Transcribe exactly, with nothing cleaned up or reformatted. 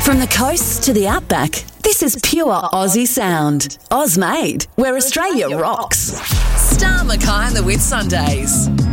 From the coast to the outback, this is pure Aussie sound. Oz made, where Australia rocks. Star Mackay and the Whitsundays.